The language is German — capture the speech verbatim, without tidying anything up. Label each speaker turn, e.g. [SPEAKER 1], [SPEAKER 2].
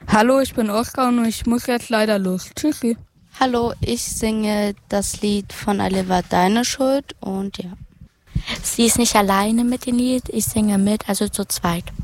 [SPEAKER 1] Hallo, ich bin Oskar und ich muss jetzt leider los. Tschüssi.
[SPEAKER 2] Hallo, ich singe das Lied von Oliver Deine Schuld und ja.
[SPEAKER 3] Sie ist nicht alleine mit dem Lied, ich singe mit, also zu zweit.